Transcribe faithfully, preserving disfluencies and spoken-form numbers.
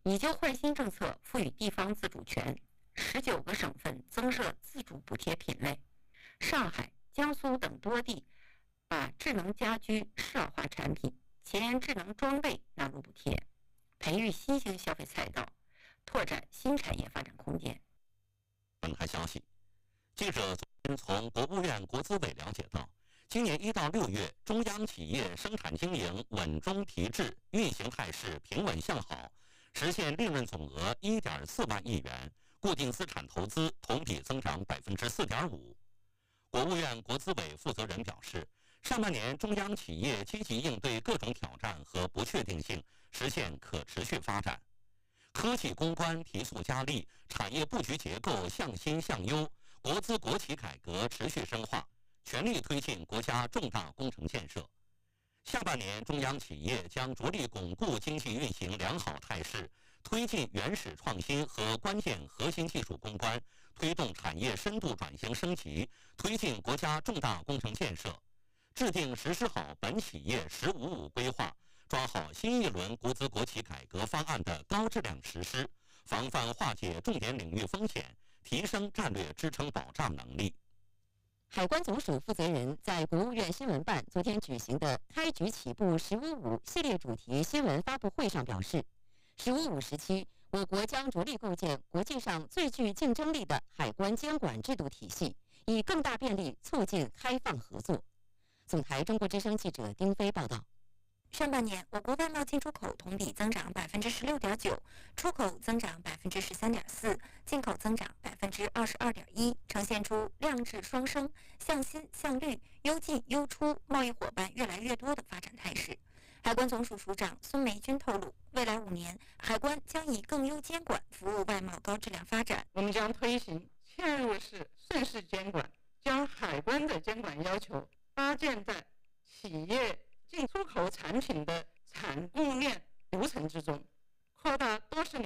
已就换新政策赋予地方自主权，十九个省份增设自主补贴品类。上海、江苏等多地把智能家居市场化产品、前智能装备纳入补贴，培育新兴消费赛道，拓展新产业发展空间。 本台消息，记者昨天从国务院国资委了解到，今年一到六月，中央企业生产经营稳中提质，运行态势平稳向好，实现利润总额一点四万亿元，固定资产投资同比增长百分之四点五。国务院国资委负责人表示，上半年中央企业积极应对各种挑战和不确定性，实现可持续发展。科技攻关提速加力，产业布局结构向新向优，国资国企改革持续深化，全力推进国家重大工程建设。下半年，中央企业将着力巩固经济运行良好态势，推进原始创新和关键核心技术攻关，推动产业深度转型升级，推进国家重大工程建设，制定实施好本企业“十五五”规划，抓好新一轮国资国企改革方案的高质量实施，防范化解重点领域风险，提升战略支撑保障能力。 海关总署负责人在国务院新闻办昨天举行的开局起步“十五五”系列主题新闻发布会上表示，“十五五”时期，我国将着力构建国际上最具竞争力的海关监管制度体系，以更大便利促进开放合作。总台中国之声记者丁飞报道。上半年，我国外贸进出口同比增长百分之十六点九，出口增长百分之十三点四，进口增长百分之二十二点一，呈现出量质双升、向新向绿、优进优出、贸易伙伴越来越多的发展态势。海关总署署长孙梅君透露，未来五年，海关将以更优监管服务外贸高质量发展。 我们将推行嵌入式顺势监管，将海关的监管要求搭建在企业进出口产品的产供链流程之中，扩大多式